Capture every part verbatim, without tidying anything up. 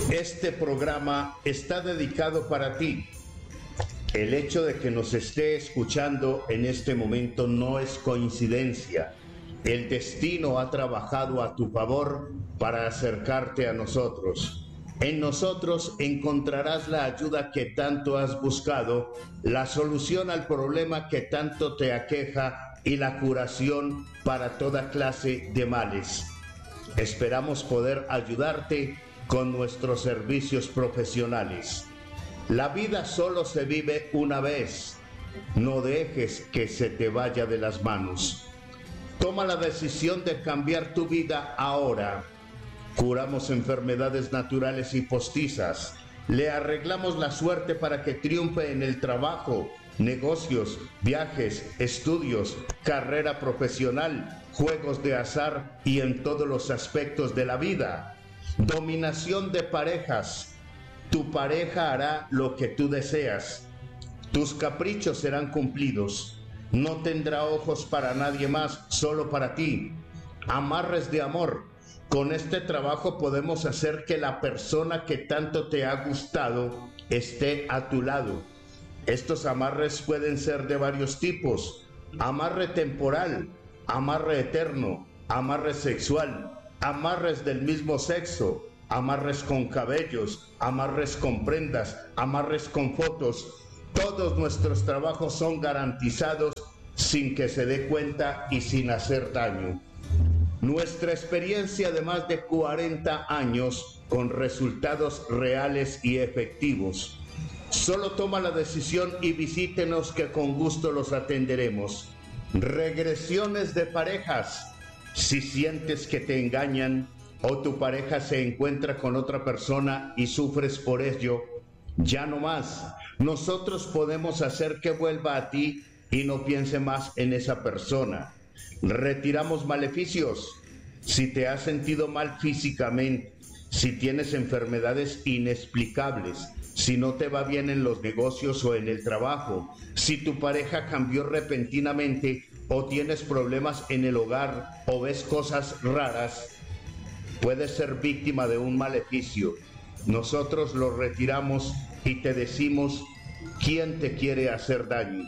Este programa está dedicado para ti. El hecho de que nos esté escuchando en este momento no es coincidencia. El destino ha trabajado a tu favor para acercarte a nosotros. En nosotros encontrarás la ayuda que tanto has buscado, la solución al problema que tanto te aqueja y la curación para toda clase de males. Esperamos poder ayudarte con nuestros servicios profesionales. La vida solo se vive una vez. No dejes que se te vaya de las manos. Toma la decisión de cambiar tu vida ahora. Curamos enfermedades naturales y postizas. Le arreglamos la suerte para que triunfe en el trabajo, negocios, viajes, estudios, carrera profesional, juegos de azar y en todos los aspectos de la vida. Dominación de parejas. Tu pareja hará lo que tú deseas. Tus caprichos serán cumplidos. No tendrá ojos para nadie más, solo para ti. Amarres de amor. Con este trabajo podemos hacer que la persona que tanto te ha gustado esté a tu lado. Estos amarres pueden ser de varios tipos. Amarre temporal, amarre eterno, amarre sexual, amarres del mismo sexo, amarres con cabellos, amarres con prendas, amarres con fotos. Todos nuestros trabajos son garantizados sin que se dé cuenta y sin hacer daño. Nuestra experiencia de más de cuarenta años con resultados reales y efectivos. Solo toma la decisión y visítenos que con gusto los atenderemos. Regresiones de parejas. Si sientes que te engañan o tu pareja se encuentra con otra persona y sufres por ello, ya no más. Nosotros podemos hacer que vuelva a ti y no piense más en esa persona. Retiramos maleficios. Si te has sentido mal físicamente, si tienes enfermedades inexplicables, si no te va bien en los negocios o en el trabajo, si tu pareja cambió repentinamente o tienes problemas en el hogar o ves cosas raras, puedes ser víctima de un maleficio. Nosotros lo retiramos y te decimos quién te quiere hacer daño.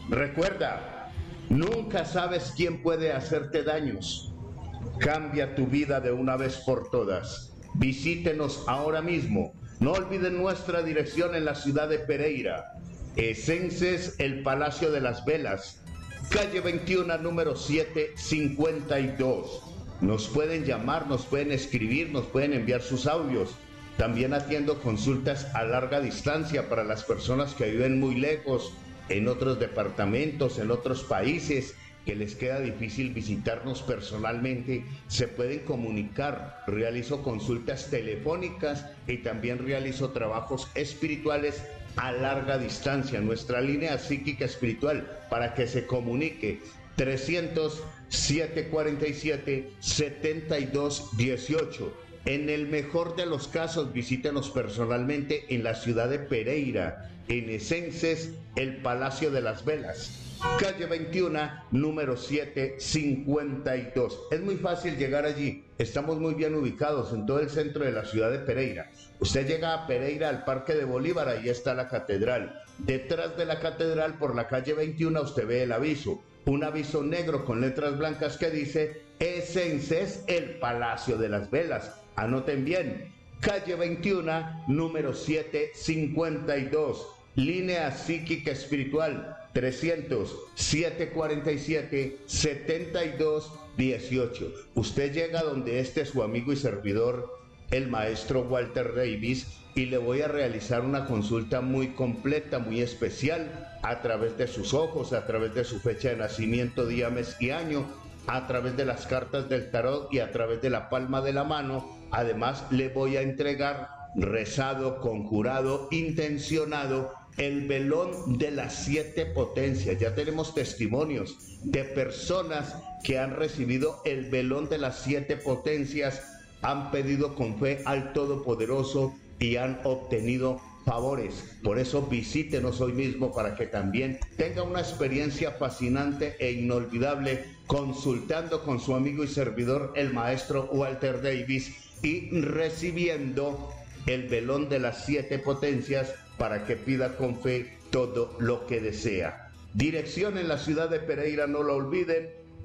Recuerda, nunca sabes quién puede hacerte daños. Cambia tu vida de una vez por todas. Visítenos ahora mismo. No olviden nuestra dirección en la ciudad de Pereira. Esences, el Palacio de las Velas, calle veintiuno, número setecientos cincuenta y dos. Nos pueden llamar, nos pueden escribir, nos pueden enviar sus audios. También atiendo consultas a larga distancia para las personas que viven muy lejos, en otros departamentos, en otros países, que les queda difícil visitarnos personalmente. Se pueden comunicar. Realizo consultas telefónicas y también realizo trabajos espirituales a larga distancia. Nuestra línea psíquica espiritual para que se comunique: trescientos, setecientos cuarenta y siete, setenta y dos dieciocho. En el mejor de los casos, visítenos personalmente en la ciudad de Pereira, en Esences, el Palacio de las Velas, calle veintiuno, número setecientos cincuenta y dos. Es muy fácil llegar allí. Estamos muy bien ubicados en todo el centro de la ciudad de Pereira. Usted llega a Pereira, al Parque de Bolívar, ahí está la catedral. Detrás de la catedral, por la calle veintiuno, usted ve el aviso. Un aviso negro con letras blancas que dice Esences, el Palacio de las Velas. Anoten bien, calle veintiuno, número setecientos cincuenta y dos, línea psíquica espiritual, trescientos, setecientos cuarenta y siete, setenta y dos dieciocho. Usted llega donde este su amigo y servidor, el maestro Walter Davis, y le voy a realizar una consulta muy completa, muy especial, a través de sus ojos, a través de su fecha de nacimiento, día, mes y año, a través de las cartas del tarot y a través de la palma de la mano. Además, le voy a entregar, rezado, conjurado, intencionado, el velón de las siete potencias. Ya tenemos testimonios de personas que han recibido el velón de las siete potencias, han pedido con fe al Todopoderoso y han obtenido favores. Por eso visítenos hoy mismo para que también tenga una experiencia fascinante e inolvidable consultando con su amigo y servidor, el maestro Walter Davis, y recibiendo el velón de las siete potencias para que pida con fe todo lo que desea. Dirección en la ciudad de Pereira, no lo olviden,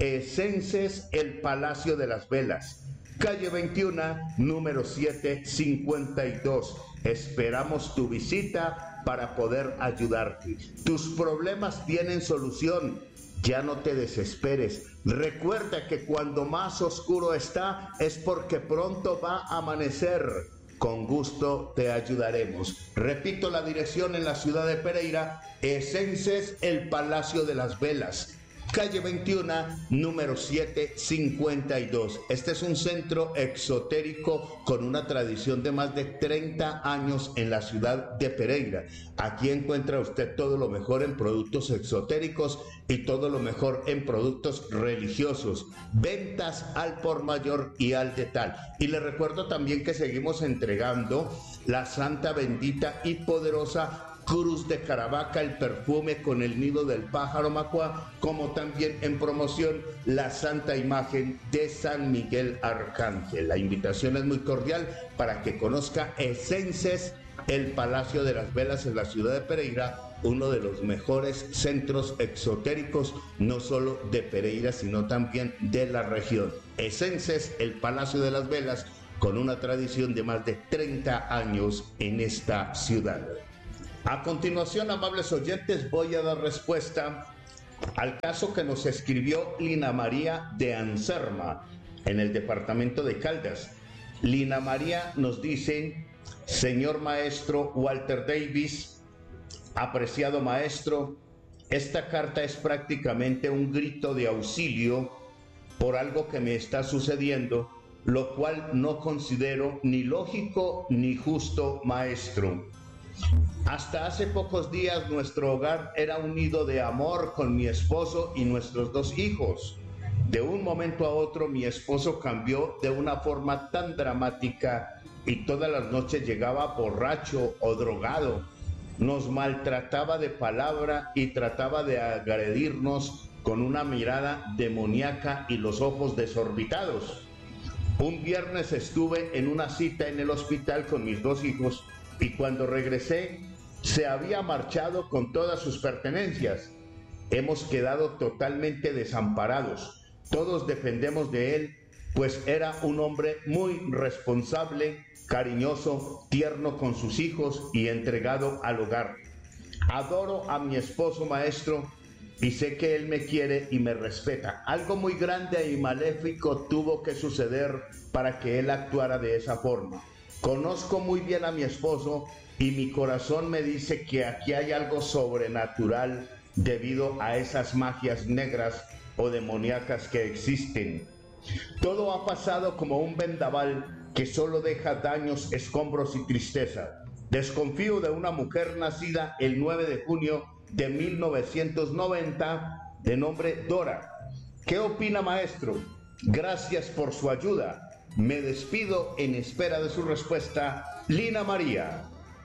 Esences, el Palacio de las Velas, calle veintiuno, número setecientos cincuenta y dos. Esperamos tu visita para poder ayudarte. Tus problemas tienen solución. Ya no te desesperes. Recuerda que cuando más oscuro está es porque pronto va a amanecer. Con gusto te ayudaremos. Repito la dirección en la ciudad de Pereira, Esences, el Palacio de las Velas, calle veintiuno, número setecientos cincuenta y dos. Este es un centro exotérico con una tradición de más de treinta años en la ciudad de Pereira. Aquí encuentra usted todo lo mejor en productos exotéricos y todo lo mejor en productos religiosos. Ventas al por mayor y al detal. Y le recuerdo también que seguimos entregando la santa, bendita y poderosa Cruz de Caravaca, el perfume con el nido del pájaro macuá, como también en promoción la santa imagen de San Miguel Arcángel. La invitación es muy cordial para que conozca Esences, el Palacio de las Velas en la ciudad de Pereira, uno de los mejores centros exotéricos, no solo de Pereira, sino también de la región. Esences, el Palacio de las Velas, con una tradición de más de treinta años en esta ciudad. A continuación, amables oyentes, voy a dar respuesta al caso que nos escribió Lina María de Anserma, en el departamento de Caldas. Lina María nos dice: señor maestro Walter Davis, apreciado maestro, esta carta es prácticamente un grito de auxilio por algo que me está sucediendo, lo cual no considero ni lógico ni justo, maestro. Hasta hace pocos días nuestro hogar era un nido de amor con mi esposo y nuestros dos hijos. De un momento a otro mi esposo cambió de una forma tan dramática y todas las noches llegaba borracho o drogado. Nos maltrataba de palabra y trataba de agredirnos con una mirada demoníaca y los ojos desorbitados. Un viernes estuve en una cita en el hospital con mis dos hijos y cuando regresé se había marchado con todas sus pertenencias. Hemos quedado totalmente desamparados. Todos dependemos de él, pues era un hombre muy responsable, cariñoso, tierno con sus hijos y entregado al hogar. Adoro a mi esposo, maestro, y sé que él me quiere y me respeta. Algo muy grande y maléfico tuvo que suceder para que él actuara de esa forma. Conozco muy bien a mi esposo y mi corazón me dice que aquí hay algo sobrenatural debido a esas magias negras o demoníacas que existen. Todo ha pasado como un vendaval que solo deja daños, escombros y tristeza. Desconfío de una mujer nacida el nueve de junio de mil novecientos noventa, de nombre Dora. ¿Qué opina, maestro? Gracias por su ayuda. Me despido en espera de su respuesta, Lina María.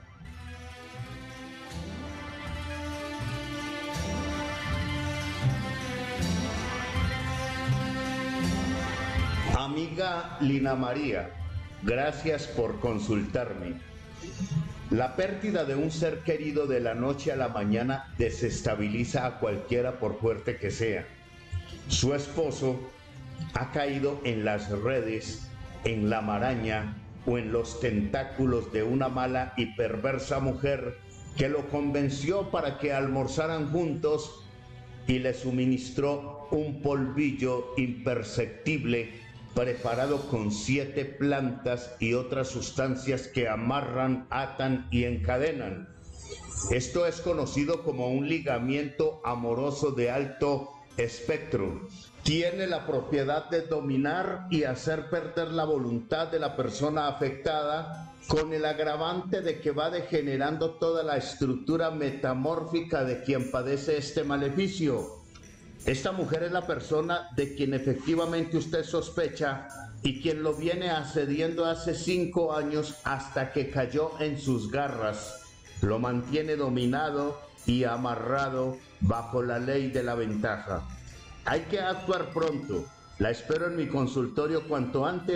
Amiga Lina María, gracias por consultarme. La pérdida de un ser querido de la noche a la mañana desestabiliza a cualquiera por fuerte que sea. Su esposo ha caído en las redes, en la maraña o en los tentáculos de una mala y perversa mujer que lo convenció para que almorzaran juntos y le suministró un polvillo imperceptible preparado con siete plantas y otras sustancias que amarran, atan y encadenan. Esto es conocido como un ligamiento amoroso de alto espectro. Tiene la propiedad de dominar y hacer perder la voluntad de la persona afectada, con el agravante de que va degenerando toda la estructura metamórfica de quien padece este maleficio. Esta mujer es la persona de quien efectivamente usted sospecha y quien lo viene asediando hace cinco años hasta que cayó en sus garras. Lo mantiene dominado y amarrado bajo la ley de la ventaja. Hay que actuar pronto. La espero en mi consultorio cuanto antes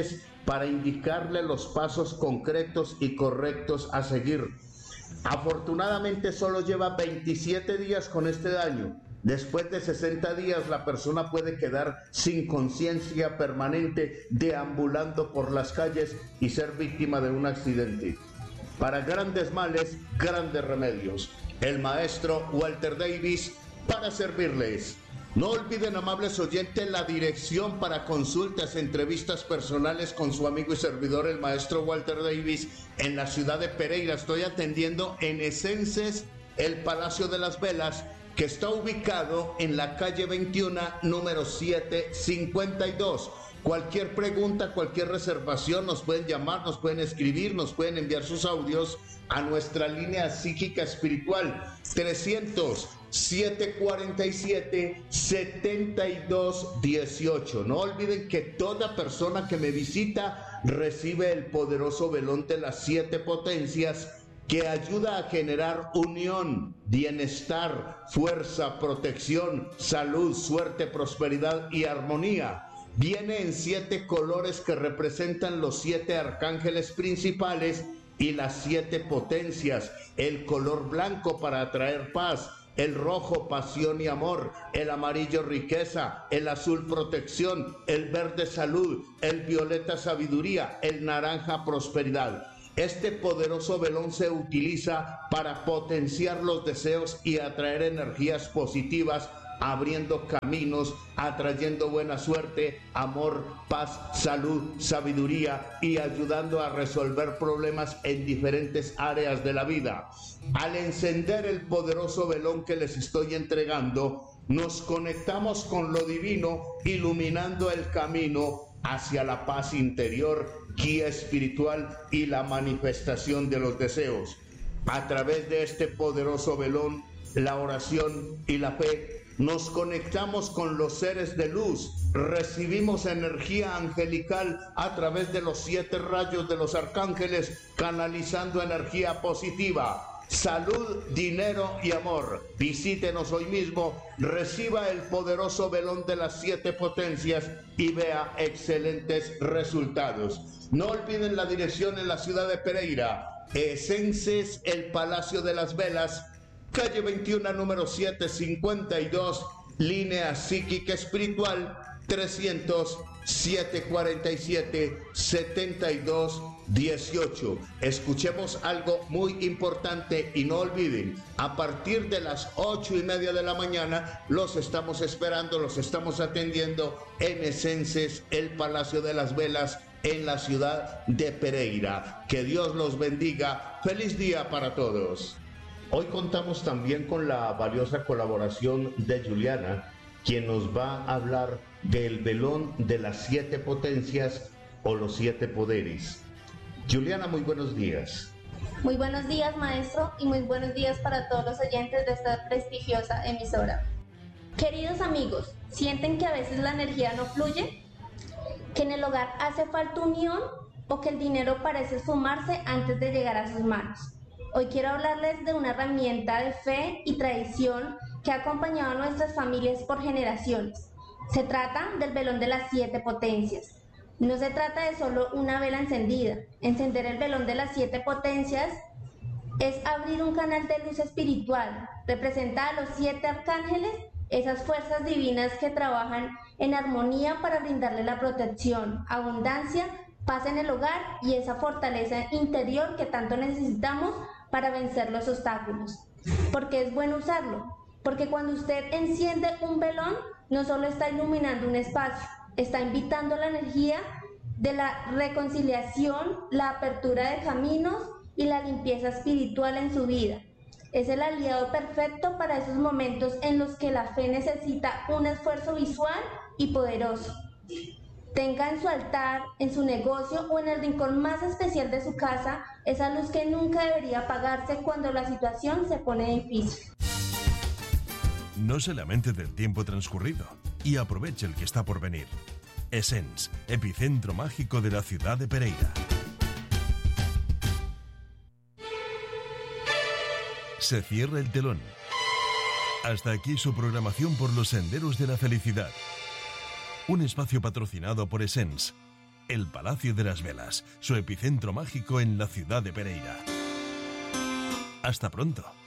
para indicarle los pasos concretos y correctos a seguir. Afortunadamente solo lleva veintisiete días con este daño. Después de sesenta días la persona puede quedar sin conciencia permanente, deambulando por las calles y ser víctima de un accidente. Para grandes males, grandes remedios. El maestro Walter Davis para servirles. No olviden, amables oyentes, la dirección para consultas, entrevistas personales con su amigo y servidor, el maestro Walter Davis, en la ciudad de Pereira. Estoy atendiendo en Esenses, el Palacio de las Velas, que está ubicado en la calle veintiuno, número setecientos cincuenta y dos. Cualquier pregunta, cualquier reservación, nos pueden llamar, nos pueden escribir, nos pueden enviar sus audios a nuestra línea psíquica espiritual trescientos, setecientos cuarenta y siete, setenta y dos dieciocho. No olviden que toda persona que me visita recibe el poderoso velón de las siete potencias, que ayuda a generar unión, bienestar, fuerza, protección, salud, suerte, prosperidad y armonía. Viene en siete colores que representan los siete arcángeles principales y las siete potencias. El color blanco para atraer paz, el rojo pasión y amor, el amarillo riqueza, el azul protección, el verde salud, el violeta sabiduría, el naranja prosperidad. Este poderoso velón se utiliza para potenciar los deseos y atraer energías positivas, abriendo caminos, atrayendo buena suerte, amor, paz, salud, sabiduría y ayudando a resolver problemas en diferentes áreas de la vida. Al encender el poderoso velón que les estoy entregando, nos conectamos con lo divino, iluminando el camino hacia la paz interior, guía espiritual y la manifestación de los deseos. A través de este poderoso velón, la oración y la fe, nos conectamos con los seres de luz, recibimos energía angelical a través de los siete rayos de los arcángeles, canalizando energía positiva, salud, dinero y amor. Visítenos hoy mismo, reciba el poderoso velón de las siete potencias y vea excelentes resultados. No olviden la dirección en la ciudad de Pereira, Esenses, el Palacio de las Velas, calle veintiuno, número setecientos cincuenta y dos, línea psíquica espiritual trescientos, setecientos cuarenta y siete, setenta y dos dieciocho. Escuchemos algo muy importante y no olviden, a partir de las ocho y media de la mañana los estamos esperando, los estamos atendiendo en Esenses, el Palacio de las Velas, en la ciudad de Pereira. Que Dios los bendiga. Feliz día para todos. Hoy contamos también con la valiosa colaboración de Juliana, quien nos va a hablar del velón de las siete potencias o los siete poderes. Juliana, muy buenos días. Muy buenos días, maestro, y muy buenos días para todos los oyentes de esta prestigiosa emisora. Queridos amigos, ¿sienten que a veces la energía no fluye? ¿Que en el hogar hace falta unión o que el dinero parece esfumarse antes de llegar a sus manos? Hoy quiero hablarles de una herramienta de fe y tradición que ha acompañado a nuestras familias por generaciones. Se trata del velón de las siete potencias. No se trata de solo una vela encendida. Encender el velón de las siete potencias es abrir un canal de luz espiritual. Representa a los siete arcángeles, esas fuerzas divinas que trabajan en armonía para brindarle la protección, abundancia, paz en el hogar y esa fortaleza interior que tanto necesitamos para vencer los obstáculos. Porque es bueno usarlo, porque cuando usted enciende un velón, no solo está iluminando un espacio, está invitando la energía de la reconciliación, la apertura de caminos y la limpieza espiritual en su vida. Es el aliado perfecto para esos momentos en los que la fe necesita un esfuerzo visual y poderoso. Tenga en su altar, en su negocio o en el rincón más especial de su casa esa luz que nunca debería apagarse cuando la situación se pone difícil. No se lamente del tiempo transcurrido y aproveche el que está por venir. Essence, epicentro mágico de la ciudad de Pereira. Se cierra el telón. Hasta aquí su programación por los senderos de la felicidad. Un espacio patrocinado por Essence, El Palacio de las Velas, su epicentro mágico en la ciudad de Pereira. Hasta pronto.